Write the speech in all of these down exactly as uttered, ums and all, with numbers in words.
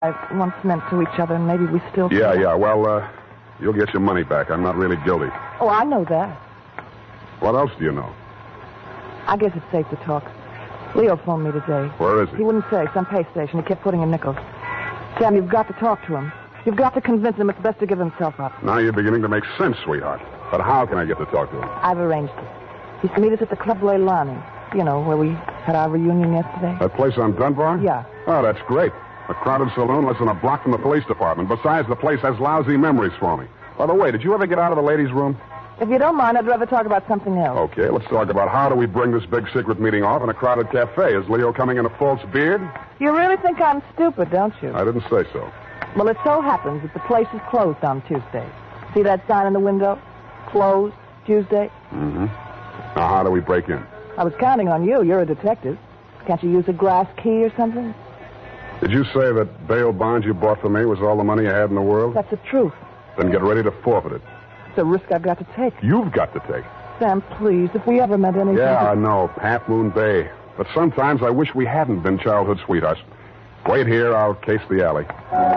once meant to each other, and maybe we still... Yeah, yeah. Well, uh, you'll get your money back. I'm not really guilty. Oh, I know that. What else do you know? I guess it's safe to talk. Leo phoned me today. Where is he? He wouldn't say. Some pay station. He kept putting in nickels. Sam, you've got to talk to him. You've got to convince him it's best to give himself up. Now you're beginning to make sense, sweetheart. But how can I get to talk to him? I've arranged it. He's to meet us at the Club Leilani. You know, where we had our reunion yesterday. That place on Dunbar? Yeah. Oh, that's great. A crowded saloon less than a block from the police department. Besides, the place has lousy memories for me. By the way, did you ever get out of the ladies' room? If you don't mind, I'd rather talk about something else. Okay, let's talk about how do we bring this big secret meeting off in a crowded cafe. Is Leo coming in a false beard? You really think I'm stupid, don't you? I didn't say so. Well, it so happens that the place is closed on Tuesday. See that sign in the window? Closed Tuesday? Mm-hmm. Now, how do we break in? I was counting on you. You're a detective. Can't you use a glass key or something? Did you say that bail bond you bought for me was all the money you had in the world? That's the truth. Then get ready to forfeit it. It's a risk I've got to take. You've got to take. Sam, please, if we ever meant anything... Yeah, to... I know. Half Moon Bay. But sometimes I wish we hadn't been childhood sweethearts. Wait here. I'll case the alley.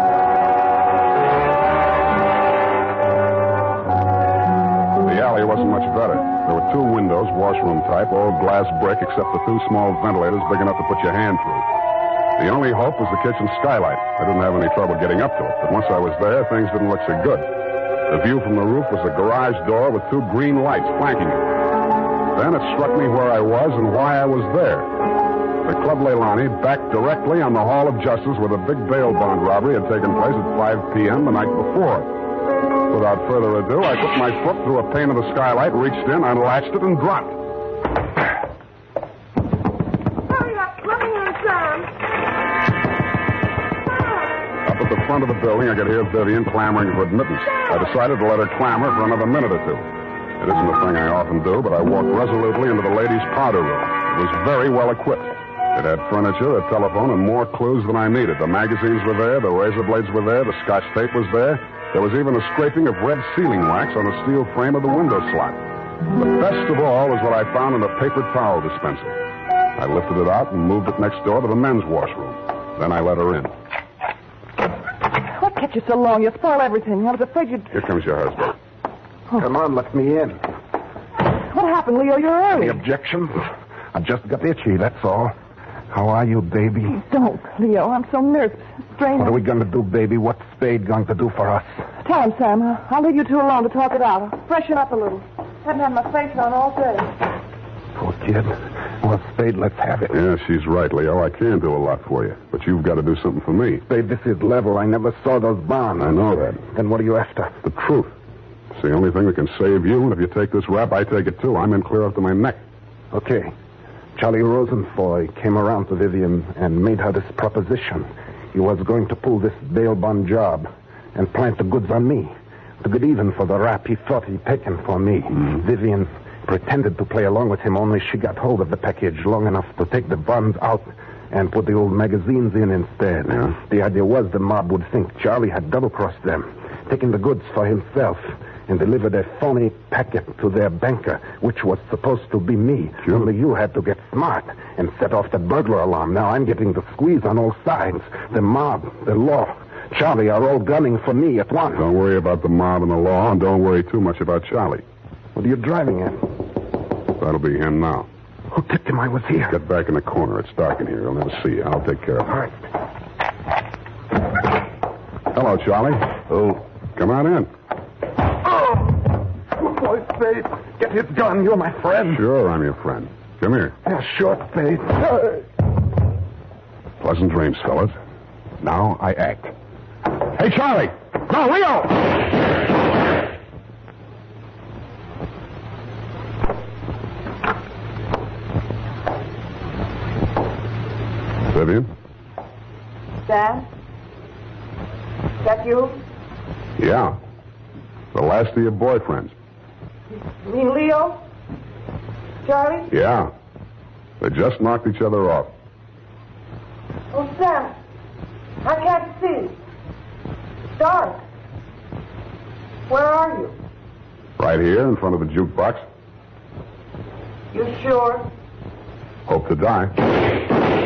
The alley wasn't much better. There were two windows, washroom type, all glass brick, except for two small ventilators big enough to put your hand through. The only hope was the kitchen skylight. I didn't have any trouble getting up to it, but once I was there, things didn't look so good. The view from the roof was a garage door with two green lights flanking it. Then it struck me where I was and why I was there. The Club Leilani backed directly on the Hall of Justice where the big bail bond robbery had taken place at five p.m. the night before. Without further ado, I put my foot through a pane of the skylight, reached in, unlatched it, and dropped. Hurry up. Let me in, Sam. Up at the front of the building, I could hear Vivian clamoring for admittance. I decided to let her clamor for another minute or two. It isn't a thing I often do, but I walked resolutely into the ladies' powder room. It was very well equipped. It had furniture, a telephone, and more clues than I needed. The magazines were there, the razor blades were there, the scotch tape was there. There was even a scraping of red sealing wax on the steel frame of the window slot. The best of all was what I found in a paper towel dispenser. I lifted it out and moved it next door to the men's washroom. Then I let her in. What kept you so long? You spoil everything. I was afraid you'd... Here comes your husband. Oh. Come on, let me in. What happened, Leo? You're early. Any objections? I just got itchy, that's all. How are you, baby? Don't, Leo. I'm so nervous. Strained. What are we going to do, baby? What's Spade going to do for us? Tell him, Sam. I'll leave you two alone to talk it out. I'll freshen up a little. Haven't had my face on all day. Poor kid. Well, Spade, let's have it. Yeah, she's right, Leo. I can do a lot for you. But you've got to do something for me. Spade, this is level. I never saw those bonds. I know that. Then what are you after? The truth. It's the only thing that can save you, and if you take this rap, I take it too. I'm in clear up to my neck. Okay. Charlie Rosenfoy came around to Vivian and made her this proposition. He was going to pull this bail bond job and plant the goods on me to get even for the rap he thought he'd taken for me. Mm. Vivian pretended to play along with him, only she got hold of the package long enough to take the bonds out and put the old magazines in instead. Yeah. The idea was the mob would think Charlie had double-crossed them, taking the goods for himself, and delivered a phony packet to their banker, which was supposed to be me. Sure. Only you had to get smart and set off the burglar alarm. Now I'm getting the squeeze on all sides. The mob, the law, Charlie are all gunning for me at once. Don't worry about the mob and the law, and don't worry too much about Charlie. What are you driving at? That'll be him now. Who tipped him I was here? Get back in the corner. It's dark in here. He'll never see you. I'll take care of All it. right. Hello, Charlie. Oh. Come on in. Good boy, Spade. Get his gun. You're my friend. Sure, I'm your friend. Come here. Yeah, sure, Spade. Pleasant dreams, fellas. Now I act. Hey, Charlie! No, Leo! Vivian? Sam? That you? Yeah. The last of your boyfriends. You mean Leo? Charlie? Yeah. They just knocked each other off. Oh, Sam. I can't see. It's dark. Where are you? Right here in front of the jukebox. You sure? Hope to die.